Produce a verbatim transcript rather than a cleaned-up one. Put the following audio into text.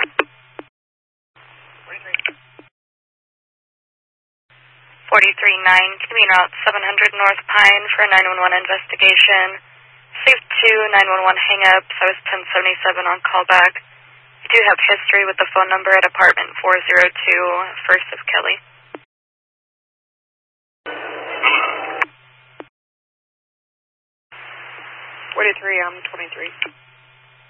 forty-three nine, convene route seven hundred North Pine for a nine one one investigation. Save two nine one one hang-ups. I was ten seventy-seven on callback. You do have history with the phone number at apartment four oh two, First of Kelly. forty-three, I'm twenty-three.